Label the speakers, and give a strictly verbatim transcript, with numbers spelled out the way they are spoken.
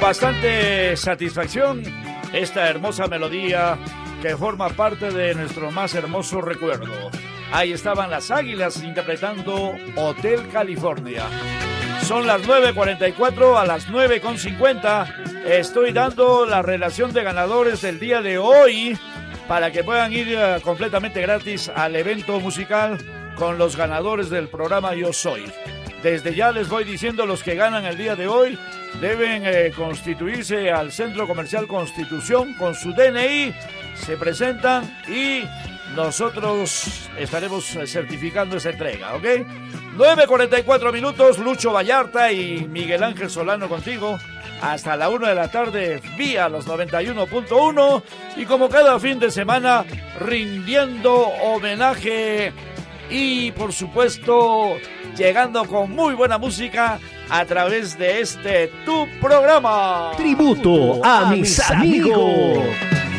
Speaker 1: bastante satisfacción esta hermosa melodía que forma parte de nuestro más hermoso recuerdo. Ahí estaban las Águilas interpretando Hotel California. Son las nueve cuarenta y cuatro, a las nueve cincuenta estoy dando la relación de ganadores del día de hoy para que puedan ir uh, completamente gratis al evento musical con los ganadores del programa Yo Soy. Desde ya les voy diciendo, los que ganan el día de hoy deben eh, constituirse al Centro Comercial Constitución con su D N I, se presentan y nosotros estaremos certificando esa entrega, ¿ok? nueve cuarenta y cuatro minutos, Lucho Vallarta y Miguel Ángel Solano contigo hasta la una de la tarde vía los noventa y uno punto uno y como cada fin de semana rindiendo homenaje y por supuesto llegando con muy buena música a través de este tu programa
Speaker 2: Tributo a mis amigos.